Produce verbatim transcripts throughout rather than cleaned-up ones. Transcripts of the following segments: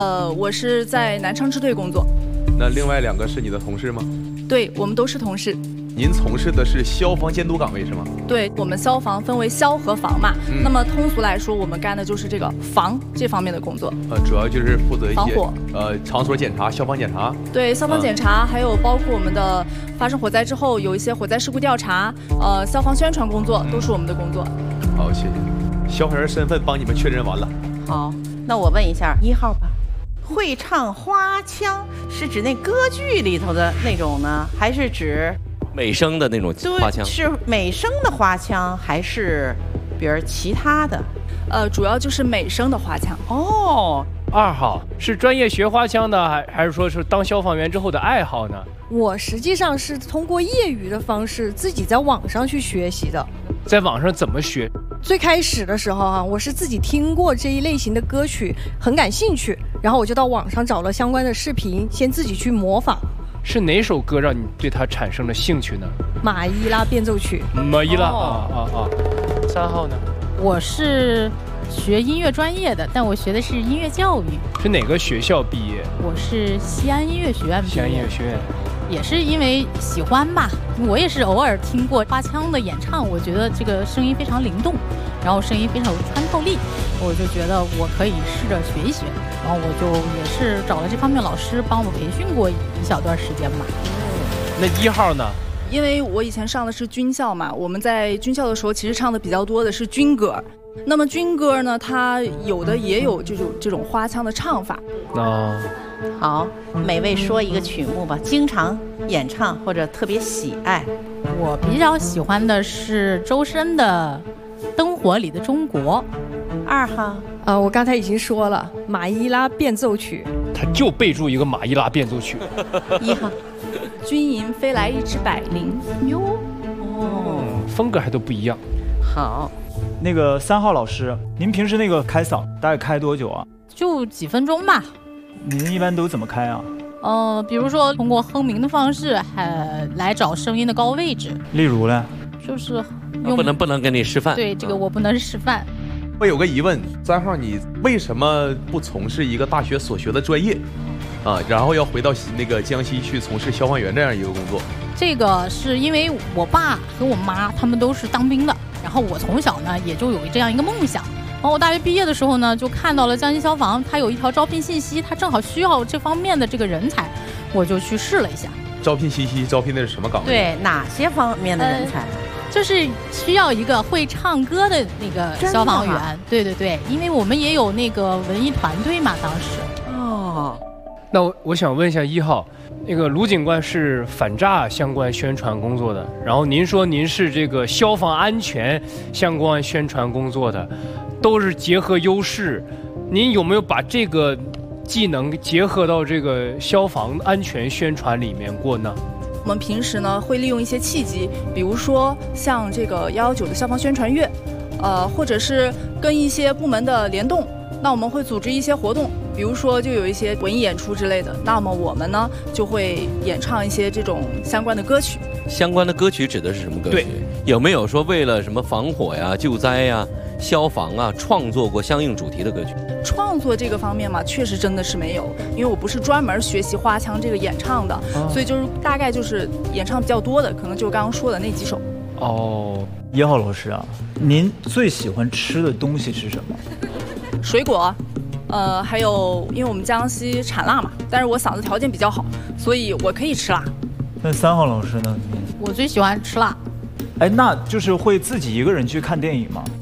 呃，我是在南昌支队工作。 那另外两个是你的同事吗？ 对，我们都是同事。 您从事的是消防监督岗位是吗？ 对，我们消防分为消和防嘛。嗯、那么通俗来说，我们干的就是这个防这方面的工作。 呃，主要就是负责一些防火， 呃，场所检查、消防检查。 对，消防检查，嗯、还有包括我们的发生火灾之后有一些火灾事故调查，呃，消防宣传工作都是我们的工作。 嗯、好，谢谢。消防员身份帮你们确认完了。 好，那我问一下一号吧。会唱花腔是指那歌剧里头的那种呢，还是指美声的那种花腔？ 是美声的花腔，还是比如其他的？ 呃，主要就是美声的花腔。 哦， 二号是专业学花腔的，还还是说是当消防员之后的爱好呢？ 我实际上是通过业余的方式，自己在网上去学习的。 在网上怎么学？ 最开始的时候啊，我是自己听过这一类型的歌曲，很感兴趣，然后我就到网上找了相关的视频，先自己去模仿。 是哪首歌让你对它产生了兴趣呢？ 马伊拉变奏曲。 马伊拉啊啊啊！三号呢？ 我是学音乐专业的，但我学的是音乐教育。 是哪个学校毕业？ 我是西安音乐学院毕业。 西安音乐学院。 也是因为喜欢吧，我也是偶尔听过花腔的演唱，我觉得这个声音非常灵动，然后声音非常有穿透力，我就觉得我可以试着学一学，然后我就也是找了这方面老师帮我培训过一小段时间吧。 那一号呢？ 因为我以前上的是军校嘛，我们在军校的时候其实唱的比较多的是军歌。那么军歌呢，它有的也有这种这种花腔的唱法。 哦， 好，每位说一个曲目吧，经常演唱或者特别喜爱。 我比较喜欢的是周深的《灯火里的中国》。 二号， 呃，我刚才已经说了，马伊拉变奏曲。 他就备注一个马伊拉变奏曲。 一号， 军营飞来一只百灵。 哟，哦， 风格还都不一样。 好。 那个三号老师，您平时那个开嗓大概开多久啊？ 就几分钟吧。 您一般都怎么开啊？ 呃，比如说通过哼鸣的方式，还来找声音的高位置。 例如呢？ 就是用不能不能给你示范。 对，这个我不能示范。 我有个疑问，三号，你为什么不从事一个大学所学的专业，啊，然后要回到那个江西去从事消防员这样一个工作？ 这个是因为我爸和我妈他们都是当兵的。然后我从小呢也就有这样一个梦想，然后我大学毕业的时候呢就看到了江西消防，它有一条招聘信息，它正好需要这方面的这个人才，我就去试了一下。 招聘信息招聘的是什么岗位？ 对，哪些方面的人才？呃、 就是需要一个会唱歌的那个消防员。对对对，因为我们也有那个文艺团队嘛，当时。 哦， 那我我想问一下一号。那个卢警官是反诈相关宣传工作的，然后您说您是这个消防安全相关宣传工作的，都是结合优势，您有没有把这个技能结合到这个消防安全宣传里面过呢？ 我们平时呢会利用一些契机，比如说像这个幺幺九的消防宣传月，呃，或者是跟一些部门的联动，那我们会组织一些活动。比如说，就有一些文艺演出之类的，那么我们呢就会演唱一些这种相关的歌曲。 相关的歌曲指的是什么歌曲？对，有没有说为了什么防火呀、救灾呀、消防啊，创作过相应主题的歌曲？ 创作这个方面嘛，确实真的是没有，因为我不是专门学习花腔这个演唱的，哦、所以就是大概就是演唱比较多的，可能就刚刚说的那几首。 哦，一号老师啊，您最喜欢吃的东西是什么？ 水果。呃，还有，因为我们江西产辣嘛，但是我嗓子条件比较好，所以我可以吃辣。 那三号老师呢？ 我最喜欢吃辣。 哎，那就是会自己一个人去看电影吗？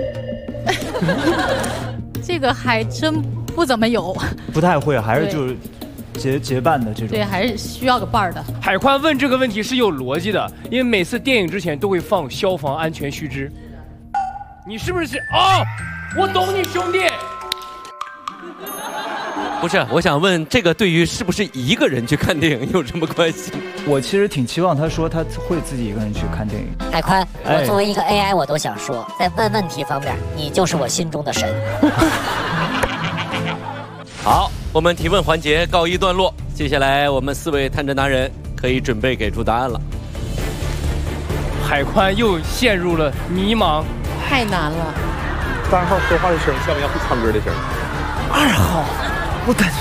这个还真不怎么有。 不太会，还是就是结结伴的这种。 对，还是需要个伴儿的。 海宽问这个问题是有逻辑的，因为每次电影之前都会放消防安全须知。你是不是哦？我懂你兄弟。 不是，我想问这个对于是不是一个人去看电影有什么关系？ 我其实挺期望他说他会自己一个人去看电影。 海宽，我作为一个 A I， 我都想说，在问问题方面，你就是我心中的神。 好，我们提问环节告一段落，接下来我们四位探侦达人可以准备给出答案了。 海宽又陷入了迷茫， 太难了。 三号说话的声像不像会唱歌的声？ 二号，我感觉